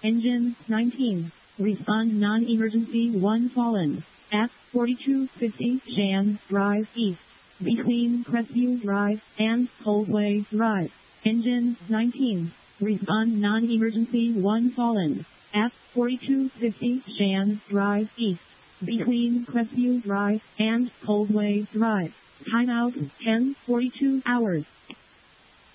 Engine 19. Respond non-emergency 1 fallen. At 4250 Shan Drive East. Between Crestview Drive and Coldway Drive. Engine 19. Respond non-emergency 1 fallen. At 4250 Shan Drive East. Between Crestview Drive and Coldway Drive. Timeout 10:42 hours.